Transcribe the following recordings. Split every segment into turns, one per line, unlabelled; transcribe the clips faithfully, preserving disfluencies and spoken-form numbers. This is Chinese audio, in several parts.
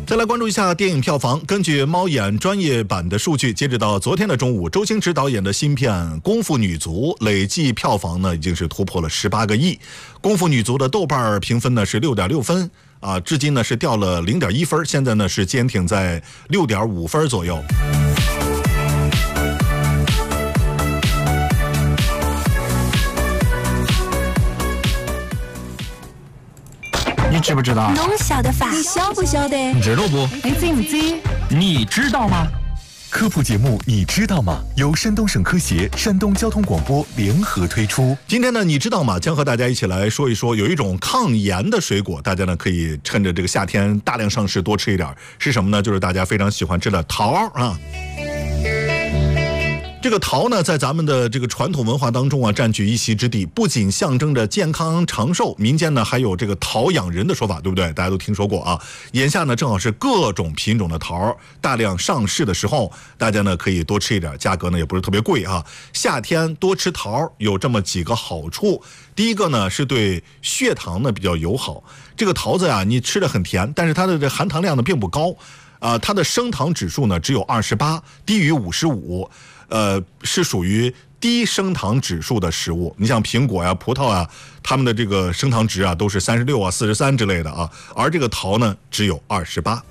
再来关注一下电影票房。根据猫眼专业版的数据，截止到昨天的中午，周星驰导演的新片《功夫女足》累计票房呢已经是突破了十八个亿。《功夫女足》的豆瓣评分呢是六点六分啊，至今呢是掉了零点一分，现在呢是坚挺在六点五分左右。
你知不知道？
侬晓得法？
你晓不晓得？
你知道不？
你知不知？
你知道吗？
科普节目你知道吗？由山东省科协、山东交通广播联合推出。
今天呢，你知道吗？将和大家一起来说一说，有一种抗炎的水果，大家呢可以趁着这个夏天大量上市多吃一点。是什么呢？就是大家非常喜欢吃的桃啊。这个桃呢，在咱们的这个传统文化当中啊，占据一席之地。不仅象征着健康长寿，民间呢还有这个桃养人的说法，对不对？大家都听说过啊。眼下呢，正好是各种品种的桃大量上市的时候，大家呢可以多吃一点，价格呢也不是特别贵啊。夏天多吃桃有这么几个好处。第一个呢，是对血糖呢比较友好。这个桃子啊，你吃的很甜，但是它的这含糖量呢并不高。啊，它的升糖指数呢只有二十八，低于五十五，呃，是属于低升糖指数的食物。你像苹果呀、葡萄啊，它们的这个升糖值啊都是三十六啊、四十三之类的啊，而这个桃呢只有二十八。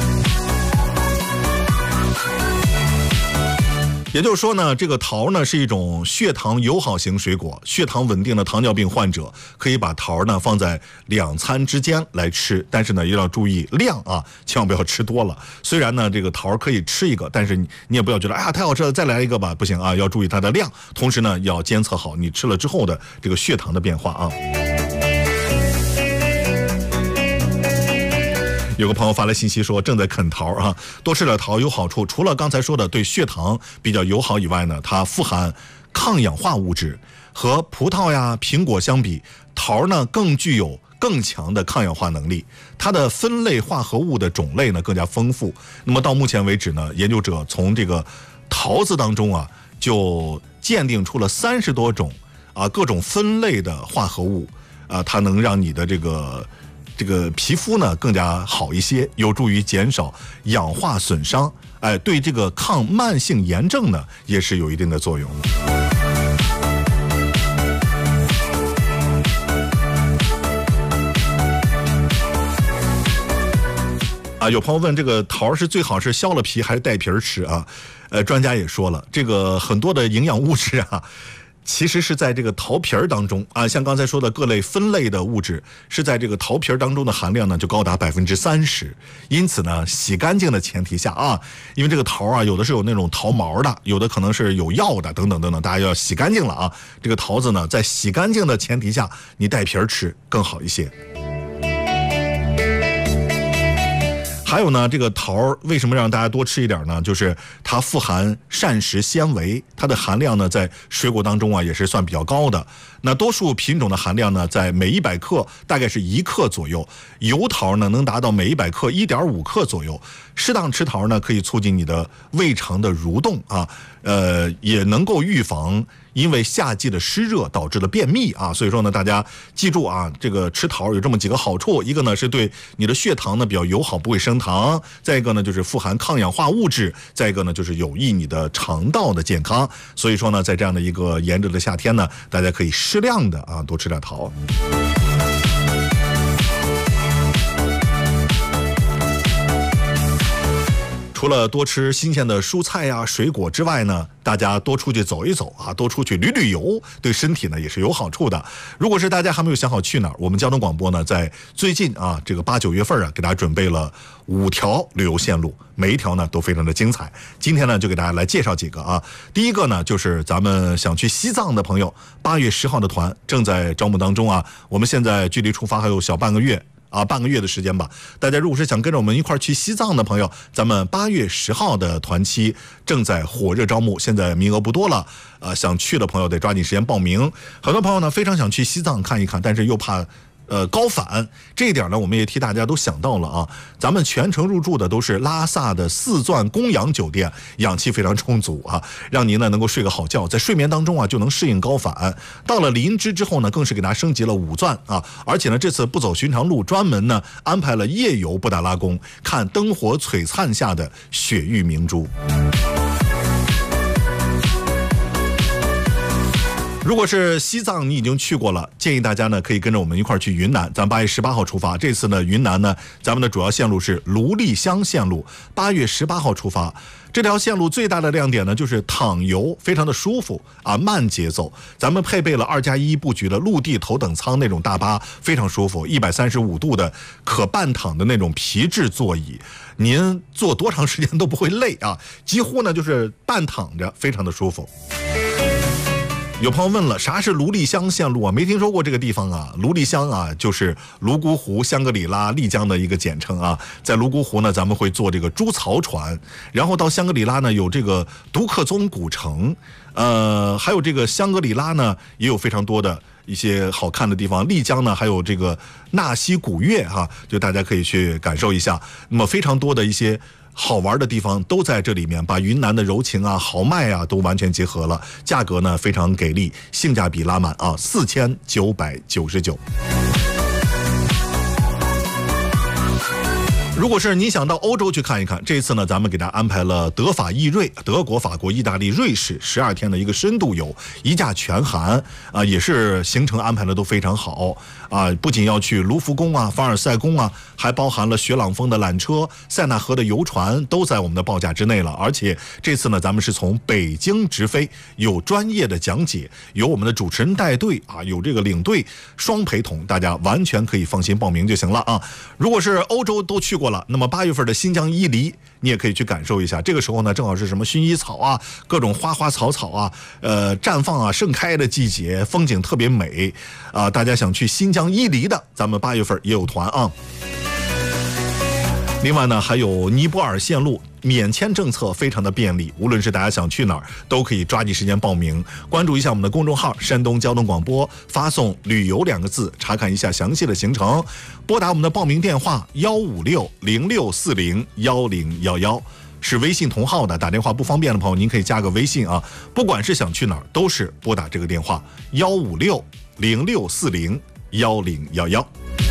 也就是说呢，这个桃呢是一种血糖友好型水果，血糖稳定的糖尿病患者可以把桃呢放在两餐之间来吃，但是呢也要注意量啊，千万不要吃多了。虽然呢这个桃可以吃一个，但是你你也不要觉得哎呀太好吃了，再来一个吧，不行啊，要注意它的量，同时呢要监测好你吃了之后的这个血糖的变化啊。有个朋友发来信息说正在啃桃啊，多吃点桃有好处，除了刚才说的对血糖比较友好以外呢，它富含抗氧化物质，和葡萄呀、苹果相比，桃呢更具有更强的抗氧化能力，它的分类化合物的种类呢更加丰富。那么到目前为止呢，研究者从这个桃子当中啊，就鉴定出了三十多种啊各种分类的化合物啊，它能让你的这个。这个皮肤呢更加好一些，有助于减少氧化损伤，哎，对这个抗慢性炎症呢也是有一定的作用。啊，有朋友问这个桃是最好是削了皮还是带皮儿吃啊？呃，专家也说了，这个很多的营养物质啊。其实是在这个桃皮儿当中啊，像刚才说的各类分类的物质是在这个桃皮儿当中的含量呢就高达百分之三十。因此呢，洗干净的前提下啊，因为这个桃啊有的是有那种桃毛的，有的可能是有药的，等等等等，大家要洗干净了啊。这个桃子呢，在洗干净的前提下，你带皮儿吃更好一些。还有呢，这个桃为什么让大家多吃一点呢？就是它富含膳食纤维，它的含量呢在水果当中啊也是算比较高的。那多数品种的含量呢在每一百克大概是一克左右，油桃呢能达到每一百克一点五克左右。适当吃桃呢可以促进你的胃肠的蠕动啊，呃也能够预防因为夏季的湿热导致的便秘啊。所以说呢，大家记住啊，这个吃桃有这么几个好处，一个呢是对你的血糖呢比较友好，不会升糖；再一个呢就是富含抗氧化物质；再一个呢就是有益你的肠道的健康。所以说呢，在这样的一个炎热的夏天呢，大家可以适量的啊多吃点桃。除了多吃新鲜的蔬菜呀、水果之外呢，大家多出去走一走啊，多出去旅旅游，对身体呢也是有好处的。如果是大家还没有想好去哪儿，我们交通广播呢在最近啊这个八九月份啊，给大家准备了五条旅游线路，每一条呢都非常的精彩。今天呢就给大家来介绍几个啊。第一个呢就是咱们想去西藏的朋友，八月十号的团正在招募当中啊，我们现在距离出发还有小半个月。啊，半个月的时间吧。大家如果是想跟着我们一块去西藏的朋友，咱们八月十号的团期正在火热招募，现在名额不多了。呃，想去的朋友得抓紧时间报名。很多朋友呢非常想去西藏看一看，但是又怕呃，高反这一点呢，我们也替大家都想到了啊。咱们全程入住的都是拉萨的四钻供养酒店，氧气非常充足啊，让您呢能够睡个好觉，在睡眠当中啊就能适应高反。到了林芝之后呢，更是给大家升级了五钻啊，而且呢这次不走寻常路，专门呢安排了夜游布达拉宫，看灯火璀璨下的雪域明珠。如果是西藏你已经去过了，建议大家呢可以跟着我们一块儿去云南。咱八月十八号出发，这次呢云南呢咱们的主要线路是卢丽香线路，八月十八号出发。这条线路最大的亮点呢就是躺游非常的舒服啊，慢节奏。咱们配备了二加一布局的陆地头等舱那种大巴，非常舒服，一百三十五度的可半躺的那种皮质座椅，您坐多长时间都不会累啊，几乎呢就是半躺着，非常的舒服。有朋友问了，啥是卢丽香线路啊？没听说过这个地方啊。卢丽香啊，就是泸沽湖、香格里拉、丽江的一个简称啊。在泸沽湖呢，咱们会坐这个猪槽船，然后到香格里拉呢有这个独克宗古城，呃，还有这个香格里拉呢也有非常多的一些好看的地方。丽江呢还有这个纳西古月哈、啊，就大家可以去感受一下。那么非常多的一些好玩的地方都在这里面，把云南的柔情啊、豪迈啊都完全结合了，价格呢非常给力，性价比拉满啊，四千九百九十九。如果是你想到欧洲去看一看，这一次呢，咱们给大家安排了德法意瑞，德国、法国、意大利、瑞士十二天的一个深度游，一价全含啊，也是行程安排的都非常好啊。不仅要去卢浮宫啊、凡尔赛宫啊，还包含了雪朗峰的缆车、塞纳河的游船，都在我们的报价之内了。而且这次呢，咱们是从北京直飞，有专业的讲解，有我们的主持人带队啊，有这个领队双陪同，大家完全可以放心报名就行了啊。如果是欧洲都去过了，那么八月份的新疆伊犁你也可以去感受一下。这个时候呢，正好是什么薰衣草啊、各种花花草草啊、呃绽放啊、盛开的季节，风景特别美啊、呃。大家想去新疆伊犁的，咱们八月份也有团啊。另外呢，还有尼泊尔线路免签政策非常的便利，无论是大家想去哪儿，都可以抓紧时间报名。关注一下我们的公众号山东交通广播，发送旅游两个字，查看一下详细的行程。拨打我们的报名电话幺五六零六四零幺零幺幺，是微信同号的，打电话不方便的朋友您可以加个微信啊。不管是想去哪儿，都是拨打这个电话幺五六零六四零幺零幺幺。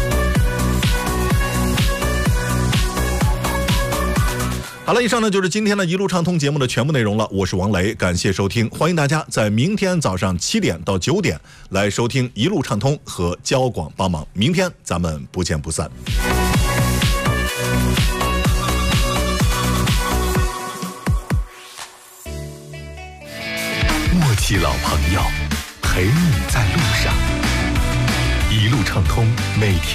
好了，以上呢就是今天的一路畅通节目的全部内容了。我是王雷，感谢收听，欢迎大家在明天早上七点到九点来收听一路畅通和交广帮忙。明天咱们不见不散。
默契老朋友，陪你在路上，一路畅通，每天。